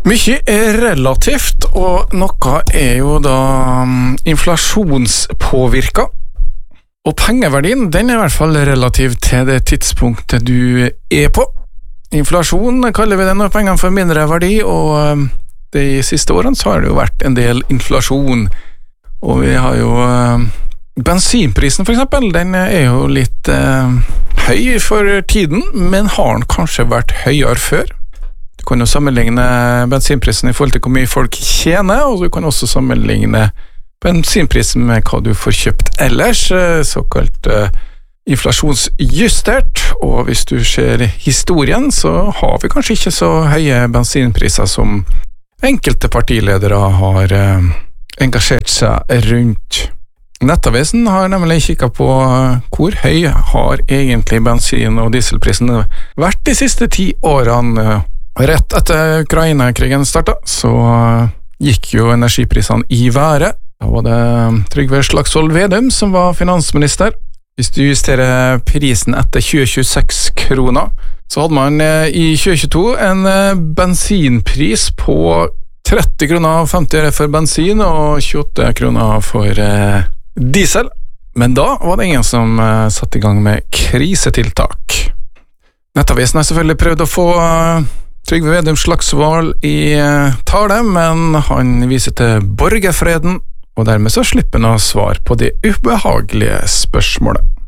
Mye relativt, og noe jo da inflasjonspåvirka. Og pengeverdien, den i hvert fall relativ til det tidspunktet du på. Inflasjon kaller vi det når pengene får mindre verdi, og de siste årene så har det jo vært en del inflasjon. Og vi har jo bensinprisen for eksempel, den jo litt høy for tiden, men har den kanskje vært høyere før. Du kan jo sammenligne bensinprisen i forhold til hvor mye folk tjener, og du kan også sammenligne bensinprisen med hva du får kjøpt ellers, såkalt inflasjonsjustert, og hvis du ser historien, så har vi kanskje ikke så høye bensinpriser som enkelte partiledere har engasjert seg rundt. Nettavisen har nemlig kikket på hvor høy har egentlig bensin- og dieselprisen vært de siste 10 årene. Rett etter Ukraina-krigen startet, så gikk jo energiprisene i været. Da var det Trygve Slagsvold Vedum som var finansminister. Hvis du justerer prisen etter 2026 kroner, så hadde man i 2022 en bensinpris på 30 kroner og 50 øre for bensin og 28 kroner for diesel. Men da var det ingen som satte i gang med krisetiltak. Nettavisen har selvfølgelig prøvd å få Trygve Vedum Slagsvold i tale, men han viser til borgerfreden, og dermed så slipper han å svare på de ubehagelige spørsmålene.